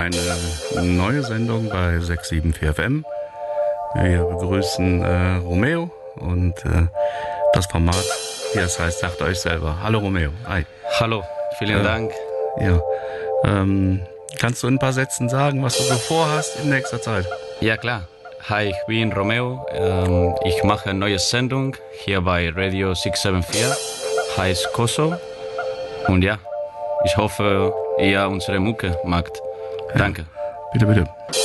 eine neue Sendung bei 674 FM. Wir begrüßen Romeo und das Format, wie es heißt, sagt euch selber. Hallo Romeo. Hi. Hallo, vielen Dank. Ja. Kannst du in ein paar Sätzen sagen, was du so vorhast in nächster Zeit? Ja, klar. Hi, ich bin Romeo. Ich mache eine neue Sendung hier bei Radio 674. Heißt Koso. Und ja, ich hoffe, ihr unsere Mucke mag. Danke. Bitte, bitte.